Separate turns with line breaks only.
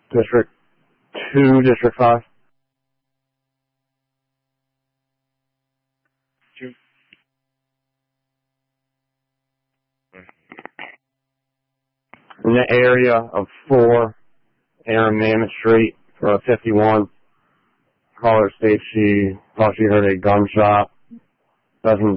District 2, District 5. In the area of 4 Aaron Mammoth Street, 51. Caller states she thought she heard a gunshot. Doesn't